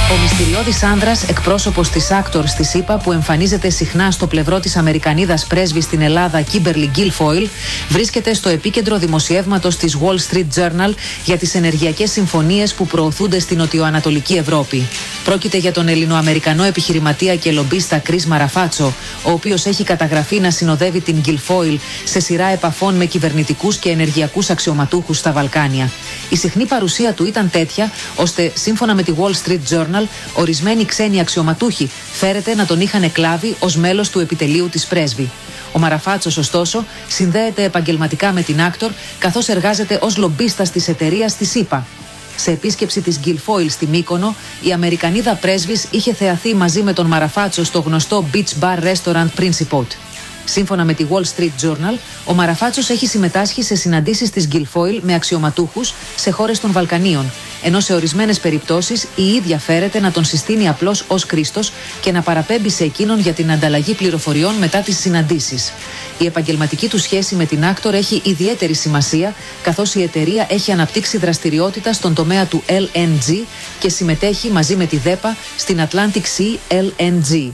Ο μυστηριώδης άνδρας, εκπρόσωπος της Actor στη ΣΥΠΑ, που εμφανίζεται συχνά στο πλευρό της Αμερικανίδας πρέσβης στην Ελλάδα, Kimberly Guilfoyle, βρίσκεται στο επίκεντρο δημοσιεύματος της Wall Street Journal για τις ενεργειακές συμφωνίες που προωθούνται στην νοτιοανατολική Ευρώπη. Πρόκειται για τον Ελληνοαμερικανό επιχειρηματία και λομπίστα Chris Marafacho, ο οποίος έχει καταγραφεί να συνοδεύει την Guilfoyle σε σειρά επαφών με κυβερνητικούς και ενεργειακούς αξιωματούχους στα Βαλκάνια. Η συχνή παρουσία του ήταν τέτοια, ώστε σύμφωνα με τη Wall Street Journal, ορισμένοι ξένοι αξιωματούχοι φέρεται να τον είχαν εκλάβει ως μέλος του επιτελείου της πρέσβη. Ο Μαραφάτσος, ωστόσο, συνδέεται επαγγελματικά με την Actor, καθώς εργάζεται ως λομπίστας της εταιρείας της ΣΥΠΑ. Σε επίσκεψη της Guilfoyle στη Μύκονο, η Αμερικανίδα πρέσβης είχε θεαθεί μαζί με τον Μαραφάτσο στο γνωστό beach bar restaurant Principot. Σύμφωνα με τη Wall Street Journal, ο Μαραφάτσος έχει συμμετάσχει σε συναντήσεις της Guilfoyle με αξιωματούχους σε χώρες των Βαλκανίων, ενώ σε ορισμένες περιπτώσεις η ίδια φέρεται να τον συστήνει απλώς ως Κρίστος και να παραπέμπει σε εκείνον για την ανταλλαγή πληροφοριών μετά τις συναντήσεις. Η επαγγελματική του σχέση με την Actor έχει ιδιαίτερη σημασία, καθώς η εταιρεία έχει αναπτύξει δραστηριότητα στον τομέα του LNG και συμμετέχει μαζί με τη ΔΕΠΑ στην Atlantic Sea LNG.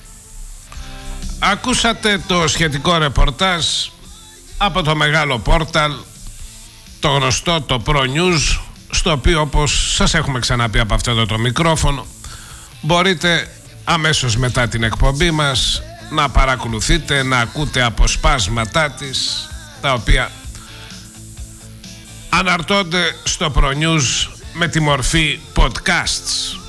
Ακούσατε το σχετικό ρεπορτάζ από το μεγάλο πόρταλ, το γνωστό, το Pro News, στο οποίο, όπως σας έχουμε ξαναπεί από αυτό εδώ το μικρόφωνο, μπορείτε αμέσως μετά την εκπομπή μας να παρακολουθείτε, να ακούτε αποσπάσματά της, τα οποία αναρτώνται στο Pro News με τη μορφή podcasts.